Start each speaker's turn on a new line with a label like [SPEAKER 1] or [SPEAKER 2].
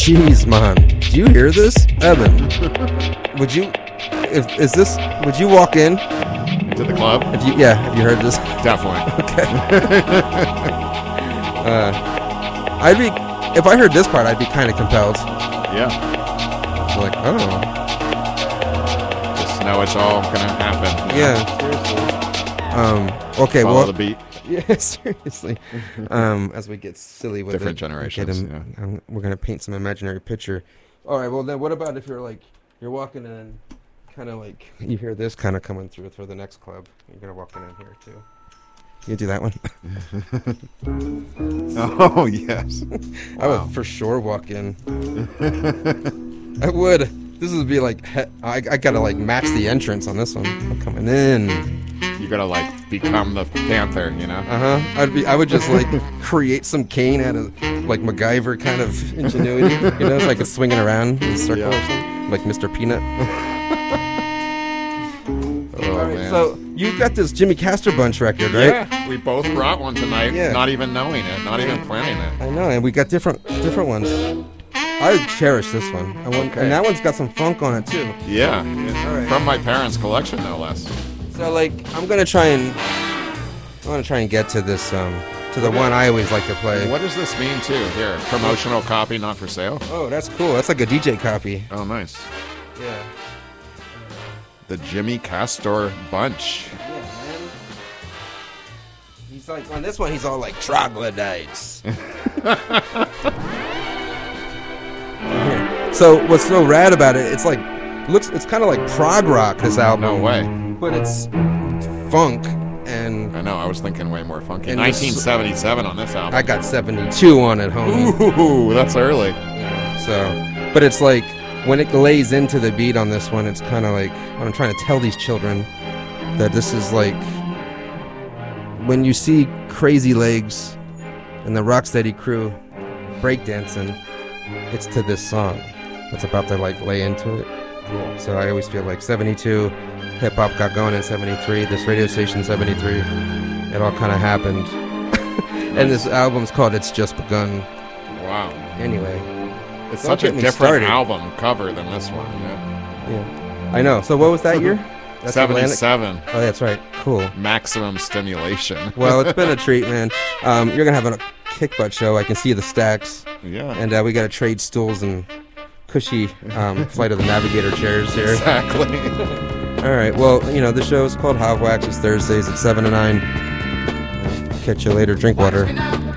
[SPEAKER 1] Jeez, man, do you hear this, Evan? Would you walk in
[SPEAKER 2] to the club?
[SPEAKER 1] Have you heard this?
[SPEAKER 2] Definitely.
[SPEAKER 1] Okay. if I heard this part, I'd be kind of compelled.
[SPEAKER 2] Yeah.
[SPEAKER 1] Like, oh.
[SPEAKER 2] Just know it's all gonna happen.
[SPEAKER 1] Yeah. Seriously. Okay.
[SPEAKER 2] Follow the beat.
[SPEAKER 1] Yeah, seriously. As we get silly with
[SPEAKER 2] different generations.
[SPEAKER 1] We're gonna paint some imaginary picture. All right. Well, then, what about if you're walking in and kind of like you hear this kind of coming through for the next club? You're gonna walk in here too. You do that one.
[SPEAKER 2] Oh yes.
[SPEAKER 1] I would for sure walk in. I would. This would be like I gotta like match the entrance on this one. I'm coming in.
[SPEAKER 2] You gotta like become the Panther, you know?
[SPEAKER 1] I would just like create some cane out of like MacGyver kind of ingenuity, you know, so I could swing it around in a circle or something, like Mr. Peanut. All right, so you got this Jimmy Castor Bunch record, right?
[SPEAKER 2] Yeah, we both brought one tonight, not even knowing it, not even planning it.
[SPEAKER 1] I know, and we got different ones. I cherish this one. And that one's got some funk on it too.
[SPEAKER 2] Yeah, from my parents' collection, no less.
[SPEAKER 1] So like, I'm gonna try and get to this to the one I always like to play.
[SPEAKER 2] What does this mean too? Here, promotional copy, not for sale.
[SPEAKER 1] Oh, that's cool. That's like a DJ copy.
[SPEAKER 2] Oh, nice.
[SPEAKER 1] Yeah.
[SPEAKER 2] The Jimmy Castor Bunch.
[SPEAKER 1] Yeah, man. He's like on this one. He's all like troglodytes. So what's so rad about it? It's like it's kind of like prog rock. This album.
[SPEAKER 2] No way.
[SPEAKER 1] But it's funk and.
[SPEAKER 2] I know. I was thinking way more funky. 1977 on this album.
[SPEAKER 1] I got 72 on it, homie.
[SPEAKER 2] Ooh, that's early.
[SPEAKER 1] Yeah. So, but it's like when it lays into the beat on this one, it's kind of like what I'm trying to tell these children that this is like when you see Crazy Legs and the Rocksteady crew breakdancing, it's to this song. It's about to like lay into it. Cool. So I always feel like 72, hip hop got going in 73, this radio station 73, it all kind of happened. And this album's called It's Just Begun.
[SPEAKER 2] Wow.
[SPEAKER 1] Anyway.
[SPEAKER 2] It's such a different album cover than this one.
[SPEAKER 1] Yeah. I know. So what was that year?
[SPEAKER 2] That's 77.
[SPEAKER 1] Atlantic? Oh, that's right. Cool.
[SPEAKER 2] Maximum Stimulation.
[SPEAKER 1] Well, it's been a treat, man. You're going to have a kick butt show. I can see the stacks.
[SPEAKER 2] Yeah.
[SPEAKER 1] And we got to trade stools and cushy Flight of the Navigator chairs here.
[SPEAKER 2] Exactly.
[SPEAKER 1] All right. Well, you know, the show is called Hot Wax. It's Thursdays at 7 to 9. Catch you later. Drink water.